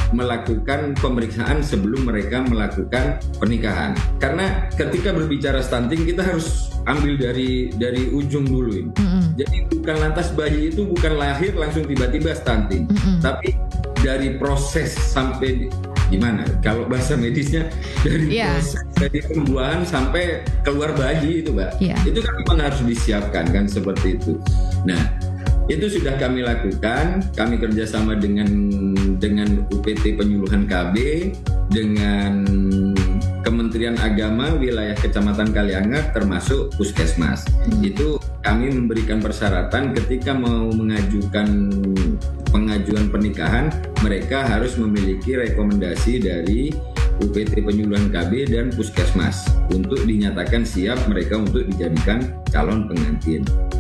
melakukan pemeriksaan sebelum mereka melakukan pernikahan. Karena ketika berbicara stunting kita harus ambil dari ujung dulu ini. Jadi bukan lantas bayi itu bukan lahir langsung tiba-tiba stunting, tapi dari proses sampai gimana? Kalau bahasa medisnya dari proses dari pembuahan sampai keluar bayi itu, Mbak. Itu kan memang harus disiapkan kan seperti itu. Nah, itu sudah kami lakukan. Kami kerjasama dengan UPT Penyuluhan KB, dengan Kementerian Agama wilayah Kecamatan Kaliangat termasuk Puskesmas. Itu kami memberikan persyaratan ketika mau mengajukan pengajuan pernikahan, mereka harus memiliki rekomendasi dari UPT Penyuluhan KB dan Puskesmas untuk dinyatakan siap mereka untuk dijadikan calon pengantin.